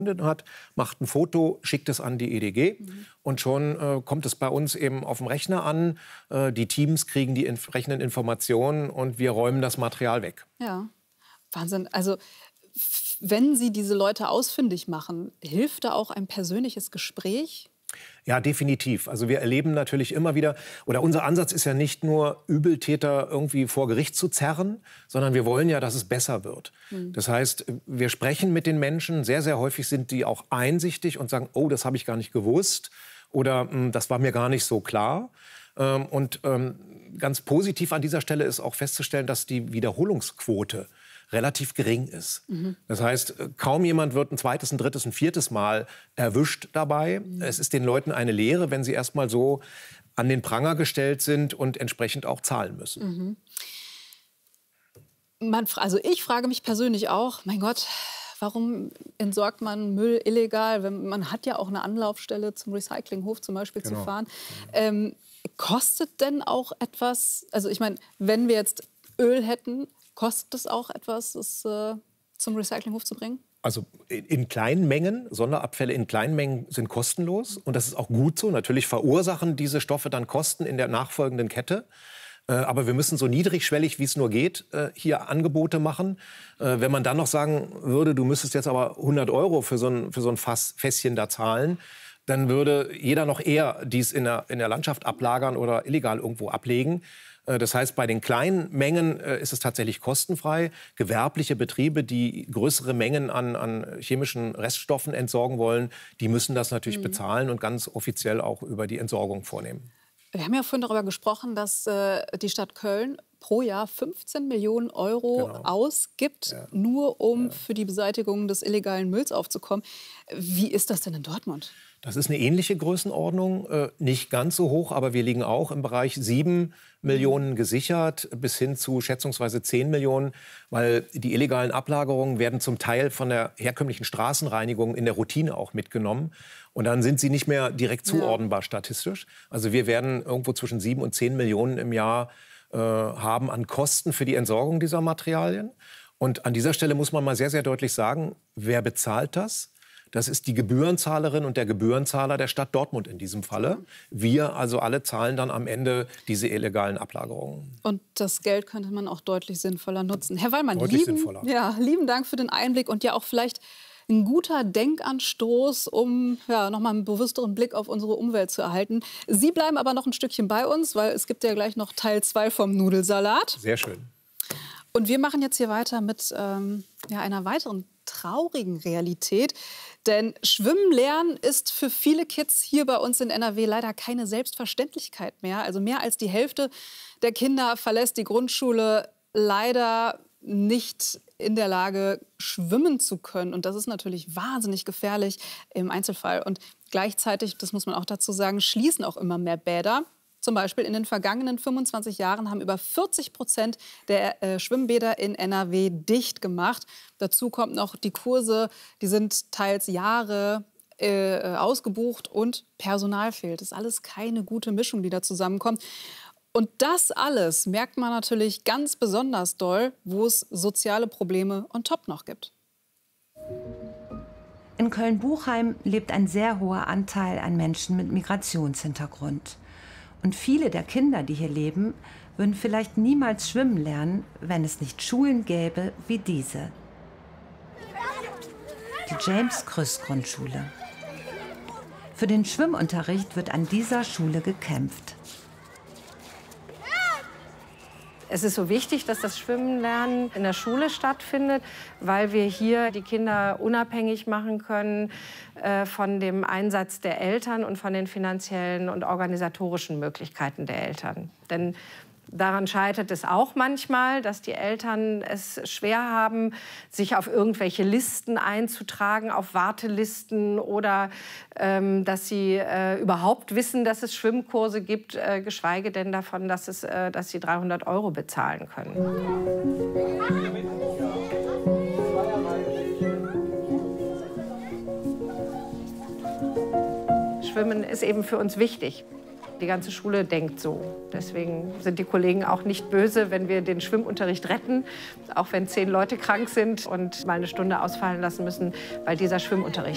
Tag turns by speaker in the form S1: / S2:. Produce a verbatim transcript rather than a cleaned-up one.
S1: hat, macht ein Foto, schickt es an die E D G mhm. und schon äh, kommt es bei uns eben auf dem Rechner an. Äh, die Teams kriegen die entsprechenden Informationen und wir räumen das Material weg.
S2: Ja, Wahnsinn. Also wenn Sie diese Leute ausfindig machen, hilft da auch ein persönliches Gespräch?
S1: Ja, definitiv. Also wir erleben natürlich immer wieder, oder unser Ansatz ist ja nicht nur, Übeltäter irgendwie vor Gericht zu zerren, sondern wir wollen ja, dass es besser wird. Mhm. Das heißt, wir sprechen mit den Menschen, sehr, sehr häufig sind die auch einsichtig und sagen, oh, das habe ich gar nicht gewusst oder das war mir gar nicht so klar. Und ganz positiv an dieser Stelle ist auch festzustellen, dass die Wiederholungsquote relativ gering ist. Mhm. Das heißt, kaum jemand wird ein zweites, ein drittes, ein viertes Mal erwischt dabei. Mhm. Es ist den Leuten eine Lehre, wenn sie erst mal so an den Pranger gestellt sind und entsprechend auch zahlen müssen.
S2: Mhm. Man, also ich frage mich persönlich auch, mein Gott, warum entsorgt man Müll illegal? Wenn, man hat ja auch eine Anlaufstelle zum Recyclinghof zum Beispiel genau. zu fahren. Ähm, kostet denn auch etwas, also ich meine, wenn wir jetzt Öl hätten, kostet es auch etwas, es äh, zum Recyclinghof zu bringen?
S1: Also in kleinen Mengen, Sonderabfälle in kleinen Mengen sind kostenlos. Und das ist auch gut so. Natürlich verursachen diese Stoffe dann Kosten in der nachfolgenden Kette. Äh, aber wir müssen so niedrigschwellig, wie es nur geht, äh, hier Angebote machen. Äh, wenn man dann noch sagen würde, du müsstest jetzt aber hundert Euro für so ein, für so ein Fass, Fässchen da zahlen, dann würde jeder noch eher dies in der, in der Landschaft ablagern oder illegal irgendwo ablegen. Das heißt, bei den kleinen Mengen äh, ist es tatsächlich kostenfrei. Gewerbliche Betriebe, die größere Mengen an, an chemischen Reststoffen entsorgen wollen, die müssen das natürlich mhm. bezahlen und ganz offiziell auch über die Entsorgung vornehmen.
S2: Wir haben ja vorhin darüber gesprochen, dass äh, die Stadt Köln pro Jahr fünfzehn Millionen Euro genau. ausgibt, ja. nur um ja. für die Beseitigung des illegalen Mülls aufzukommen. Wie ist das denn in Dortmund?
S1: Das ist eine ähnliche Größenordnung, äh, nicht ganz so hoch, aber wir liegen auch im Bereich sieben Millionen gesichert, bis hin zu schätzungsweise zehn Millionen, weil die illegalen Ablagerungen werden zum Teil von der herkömmlichen Straßenreinigung in der Routine auch mitgenommen. Und dann sind sie nicht mehr direkt zuordnenbar ja. statistisch. Also wir werden irgendwo zwischen sieben und zehn Millionen im Jahr äh, haben an Kosten für die Entsorgung dieser Materialien. Und an dieser Stelle muss man mal sehr, sehr deutlich sagen, wer bezahlt das? Das ist die Gebührenzahlerin und der Gebührenzahler der Stadt Dortmund in diesem Falle. Wir also alle zahlen dann am Ende diese illegalen Ablagerungen.
S2: Und das Geld könnte man auch deutlich sinnvoller nutzen. Herr Wallmann,
S1: deutlich
S2: lieben,
S1: sinnvoller.
S2: Ja, lieben Dank für den Einblick und ja auch vielleicht ein guter Denkanstoß, um ja, noch mal einen bewussteren Blick auf unsere Umwelt zu erhalten. Sie bleiben aber noch ein Stückchen bei uns, weil es gibt ja gleich noch Teil zwei vom Nudelsalat.
S1: Sehr schön.
S2: Und wir machen jetzt hier weiter mit ähm, ja, einer weiteren traurigen Realität. Denn Schwimmen lernen ist für viele Kids hier bei uns in N R W leider keine Selbstverständlichkeit mehr. Also mehr als die Hälfte der Kinder verlässt die Grundschule leider nicht in der Lage, schwimmen zu können. Und das ist natürlich wahnsinnig gefährlich im Einzelfall. Und gleichzeitig, das muss man auch dazu sagen, schließen auch immer mehr Bäder. Zum Beispiel in den vergangenen fünfundzwanzig Jahren haben über vierzig Prozent der äh, Schwimmbäder in N R W dicht gemacht. Dazu kommt noch die Kurse, die sind teils Jahre äh, ausgebucht und Personal fehlt. Das ist alles keine gute Mischung, die da zusammenkommt. Und das alles merkt man natürlich ganz besonders doll, wo es soziale Probleme on top noch gibt.
S3: In Köln-Buchheim lebt ein sehr hoher Anteil an Menschen mit Migrationshintergrund. Und viele der Kinder, die hier leben, würden vielleicht niemals schwimmen lernen, wenn es nicht Schulen gäbe wie diese. Die James-Krüss-Grundschule. Für den Schwimmunterricht wird an dieser Schule gekämpft.
S4: Es ist so wichtig, dass das Schwimmenlernen in der Schule stattfindet, weil wir hier die Kinder unabhängig machen können äh, von dem Einsatz der Eltern und von den finanziellen und organisatorischen Möglichkeiten der Eltern. Denn daran scheitert es auch manchmal, dass die Eltern es schwer haben, sich auf irgendwelche Listen einzutragen, auf Wartelisten oder ähm, dass sie äh, überhaupt wissen, dass es Schwimmkurse gibt, äh, geschweige denn davon, dass, es, äh, dass sie dreihundert Euro bezahlen können. Schwimmen ist eben für uns wichtig. Die ganze Schule denkt so. Deswegen sind die Kollegen auch nicht böse, wenn wir den Schwimmunterricht retten, auch wenn zehn Leute krank sind und mal eine Stunde ausfallen lassen müssen, weil dieser Schwimmunterricht